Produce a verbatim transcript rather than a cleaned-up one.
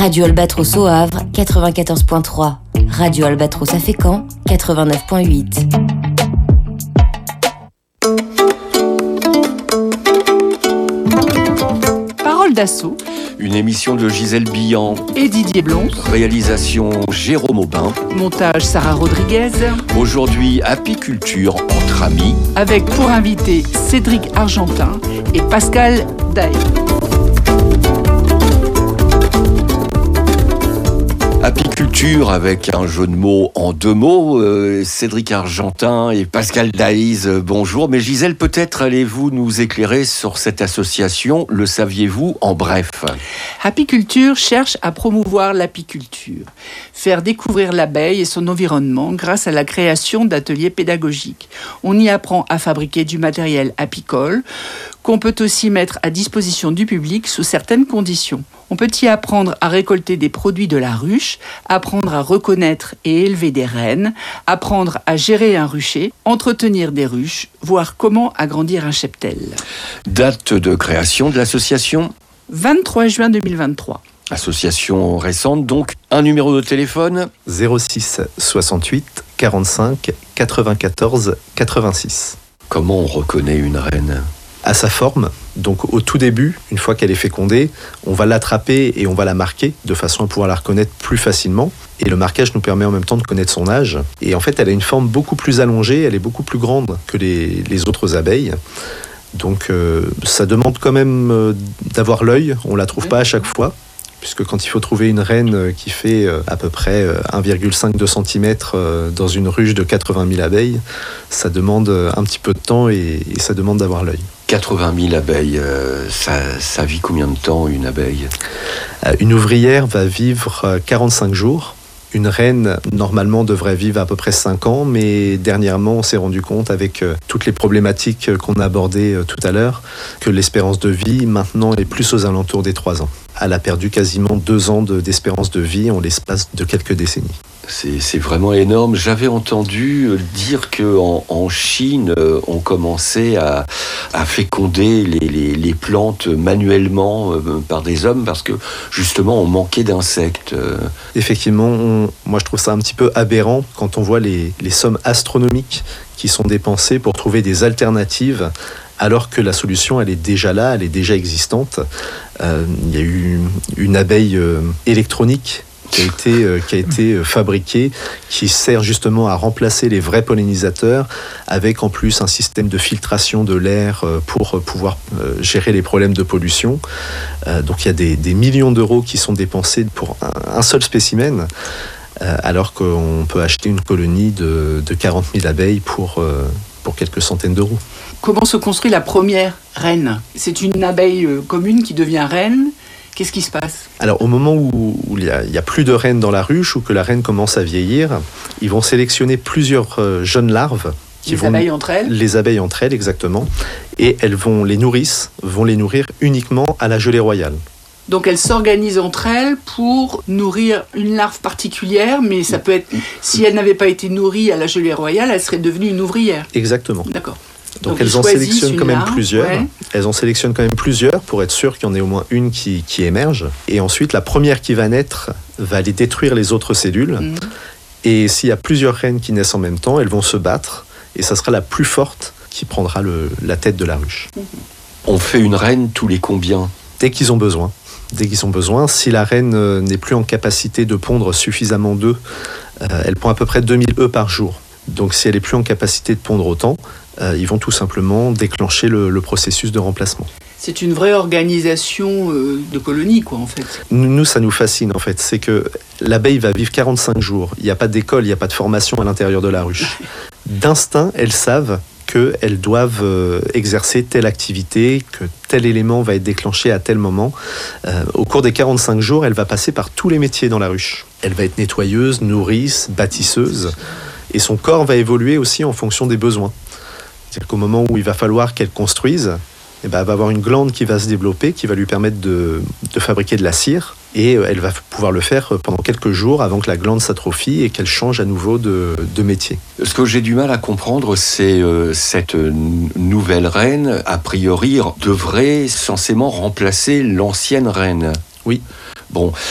Radio Albatros au Havre, quatre-vingt-quatorze virgule trois. Radio Albatros à Fécamp, quatre-vingt-neuf virgule huit. Parole d'assaut. Une émission de Gisèle Billan et Didier Blonce. Réalisation Jérôme Aubin. Montage Sarah Rodriguez. Aujourd'hui, apiculture entre amis. Avec pour invité Cédric Argentin et Pascal Daé. Apiculture avec un jeu de mots en deux mots. Euh, Cédric Argentin et Pascal Daïs, euh, bonjour. Mais Gisèle, peut-être allez-vous nous éclairer sur cette association, le saviez-vous en bref? Apiculture cherche à promouvoir l'apiculture, faire découvrir l'abeille et son environnement grâce à la création d'ateliers pédagogiques. On y apprend à fabriquer du matériel apicole, qu'on peut aussi mettre à disposition du public sous certaines conditions. On peut y apprendre à récolter des produits de la ruche, apprendre à reconnaître et élever des reines, apprendre à gérer un rucher, entretenir des ruches, voir comment agrandir un cheptel. Date de création de l'association ? vingt-trois juin deux mille vingt-trois. Association récente, donc un numéro de téléphone ? zéro six soixante-huit quarante-cinq quatre-vingt-quatorze quatre-vingt-six. Comment on reconnaît une reine ? À sa forme, donc au tout début, une fois qu'elle est fécondée, on va l'attraper et on va la marquer de façon à pouvoir la reconnaître plus facilement. Et le marquage nous permet en même temps de connaître son âge. Et en fait, elle a une forme beaucoup plus allongée, elle est beaucoup plus grande que les, les autres abeilles. Donc euh, ça demande quand même euh, d'avoir l'œil, on ne la trouve pas à chaque fois. Puisque quand il faut trouver une reine qui fait à peu près un virgule cinq à deux centimètres dans une ruche de quatre-vingt mille abeilles, ça demande un petit peu de temps et, et ça demande d'avoir l'œil. quatre-vingt mille abeilles, euh, ça, ça vit combien de temps une abeille ? Une ouvrière va vivre quarante-cinq jours. Une reine, normalement, devrait vivre à peu près cinq ans, mais dernièrement, on s'est rendu compte, avec toutes les problématiques qu'on a abordées tout à l'heure, que l'espérance de vie, maintenant, est plus aux alentours des trois ans. Elle a perdu quasiment deux ans de, d'espérance de vie en l'espace de quelques décennies. C'est, c'est vraiment énorme. J'avais entendu dire qu'en en Chine, on commençait à, à féconder les, les, les plantes manuellement par des hommes parce que justement on manquait d'insectes. Effectivement, on, moi je trouve ça un petit peu aberrant quand on voit les, les sommes astronomiques qui sont dépensées pour trouver des alternatives alors que la solution elle est déjà là, elle est déjà existante. Euh, il y a eu une abeille euh, électronique qui a été, euh, qui a été fabriquée, qui sert justement à remplacer les vrais pollinisateurs, avec en plus un système de filtration de l'air euh, pour pouvoir euh, gérer les problèmes de pollution. Euh, donc il y a des, des millions d'euros qui sont dépensés pour un, un seul spécimen, euh, alors qu'on peut acheter une colonie de, de quarante mille abeilles pour, euh, pour quelques centaines d'euros. Comment se construit la première reine ? C'est une abeille commune qui devient reine. Qu'est-ce qui se passe ? Alors, au moment où, où il n'y a, a plus de reines dans la ruche ou que la reine commence à vieillir, ils vont sélectionner plusieurs euh, jeunes larves. Qui les vont, abeilles entre elles ? Les abeilles entre elles, exactement. Et elles vont, les nourrices vont les nourrir uniquement à la gelée royale. Donc elles s'organisent entre elles pour nourrir une larve particulière, mais ça peut être, si elle n'avait pas été nourrie à la gelée royale, elle serait devenue une ouvrière. Exactement. D'accord. Donc, Donc elles en sélectionnent quand même larve, plusieurs. Ouais. Elles en sélectionnent quand même plusieurs pour être sûr qu'il y en ait au moins une qui, qui émerge. Et ensuite, la première qui va naître va aller détruire les autres cellules. Mmh. Et s'il y a plusieurs reines qui naissent en même temps, elles vont se battre. Et ça sera la plus forte qui prendra le, la tête de la ruche. Mmh. On fait une reine tous les combien ? Dès qu'ils ont besoin. Dès qu'ils ont besoin. Si la reine n'est plus en capacité de pondre suffisamment d'œufs, euh, elle pond à peu près deux mille œufs par jour. Donc si elle n'est plus en capacité de pondre autant, euh, ils vont tout simplement déclencher le, le processus de remplacement. C'est une vraie organisation euh, de colonie, quoi, en fait. Nous, ça nous fascine, en fait. C'est que l'abeille va vivre quarante-cinq jours. Il n'y a pas d'école, il n'y a pas de formation à l'intérieur de la ruche. D'instinct, elles savent qu'elles doivent euh, exercer telle activité, que tel élément va être déclenché à tel moment. Euh, au cours des quarante-cinq jours, elle va passer par tous les métiers dans la ruche. Elle va être nettoyeuse, nourrice, bâtisseuse. Et son corps va évoluer aussi en fonction des besoins. C'est-à-dire qu'au moment où il va falloir qu'elle construise, eh ben, elle va avoir une glande qui va se développer, qui va lui permettre de, de fabriquer de la cire. Et elle va pouvoir le faire pendant quelques jours avant que la glande s'atrophie et qu'elle change à nouveau de, de métier. Ce que j'ai du mal à comprendre, c'est euh, cette nouvelle reine, a priori, devrait censément remplacer l'ancienne reine. Oui. Bon,